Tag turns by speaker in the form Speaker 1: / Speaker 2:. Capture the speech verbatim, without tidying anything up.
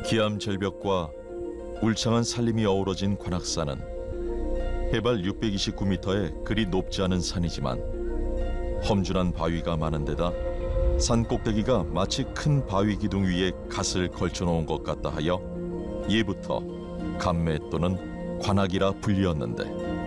Speaker 1: 기암 절벽과 울창한 산림이 어우러진 관악산은 해발 육백이십구 미터의 그리 높지 않은 산이지만 험준한 바위가 많은 데다 산 꼭대기가 마치 큰 바위 기둥 위에 갓을 걸쳐놓은 것 같다 하여 예부터 감매 또는 관악이라 불리었는데